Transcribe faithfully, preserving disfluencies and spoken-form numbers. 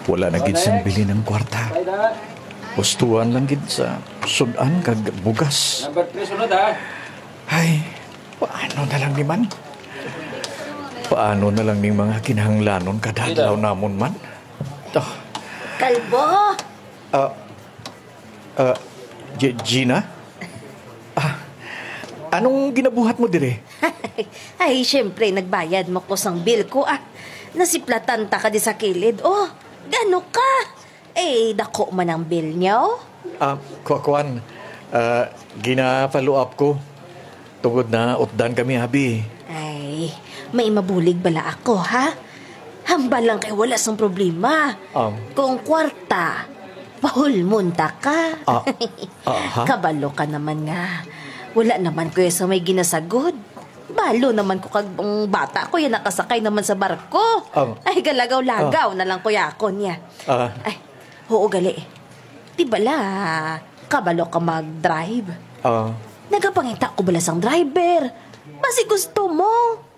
Wala na gid sang bili ng kwarta. Gustuhan lang gid sa sudan kag bugas. Number three, sunod ha. Ay, paano na lang ni man? Paano na lang ning mga kinahanglanon kadadlaw namon man? Oh, Kalbo! ah, ah, G- Gina? Ah, anong ginabuhat mo dire? Ay, syempre, nagbayad mo ko sang bill ko ah. Nasiplatan ta ka di sa kilid. Oh, gano ka? Eh, dako man ang bill niyo. Ah, kuwan, ah, gina-follow up ko. Tungod na utdan kami, abi. Ay, may mabulig bala ako, ha? Hambal lang kay wala sang problema. Um. Kung kwarta, pahulmunta ka. Ah, ah, ha? Kabalo ka naman nga. Wala naman ko sa may ginasagod. Balo naman ko kag ang bata ko yan nakasakay naman sa barko. Um. Ay, galagaw-lagaw na lang kuya ko niya. Ah. Ay, oo gali. Di bala, kabalo ka mag-drive. Ah, Nagapangita ko bala sang driver. Basi gusto mo.